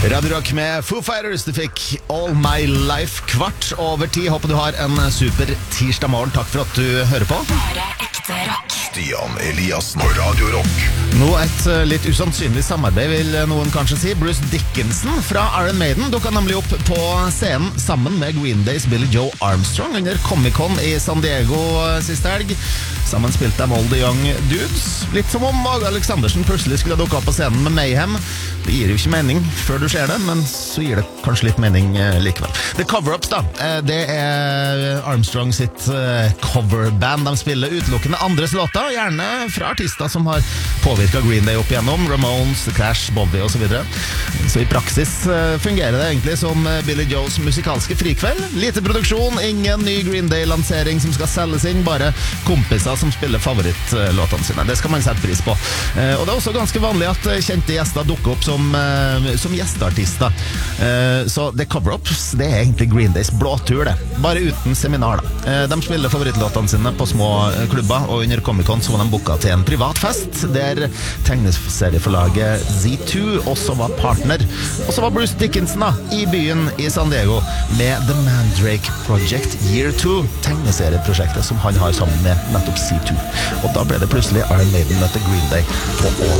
Radio Rock med Foo Fighters. Du fikk All My Life 10:15. Håper du har en super tirsdag morgen. Takk for at du hører på. Bare ekte rock. Stian Eliassen og Radio Rock. Nå et litt usannsynlig samarbeid, vil noen kanskje si. Bruce Dickinson fra Iron Maiden dukket nemlig opp på scenen sammen med Green Days Billy Joe Armstrong under Comic-Con i San Diego siste helg. Sammen spilte de All the Young Dudes. Litt som om Åge Aleksandersen plutselig skulle dukke opp på scenen med Mayhem. Det gir jo ikke mening før du ser det, men så gir det kanskje litt mening likevel. The Cover-Ups da, det Armstrong sitt coverband. De spiller utelukkende andres låter, gjerne fra artister som har påvirket Green Day opp igjennom, Ramones, The Clash, Bobby og så videre. Så i praksis fungerer det egentlig som Billy Joes musikalske frikveld. Lite produksjon, ingen ny Green Day-lansering som skal selges inn, bare kompiser som spiller favorittlåtene sine. Det skal man sette pris på. Og det er også ganske vanlig at kjente gjester dukker opp som gjesteartister. Så The Cover-Ups, det egentlig Green Days blåtur det. Bare uten seminar da. De spiller favorittlåtene sine på små klubber, og under Comic-Con så var de booket til en privat fest, der tegneserieforlaget Z2 også var partner. Og så var Bruce Dickinson da, i byen i San Diego med The Mandrake Project Year 2, tegneserieprosjektet som han har sammen med nettopp Z2. Og da ble det plutselig Iron Maiden møtte Green Day på All